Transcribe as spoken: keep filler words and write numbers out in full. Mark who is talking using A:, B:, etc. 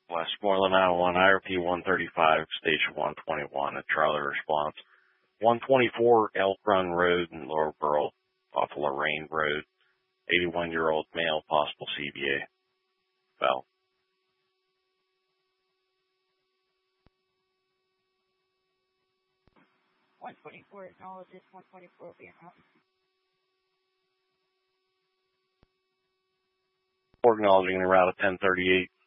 A: Westmoreland, Iowa one, I R P one thirty-five, station one twenty-one, a Charlie response. one twenty-four Elk Run Road in Lower Burl, off Lorraine Road, eighty-one-year-old male, possible C B A. Well,
B: one twenty-four acknowledges one twenty-four being out.
A: Acknowledging the route of ten thirty-eight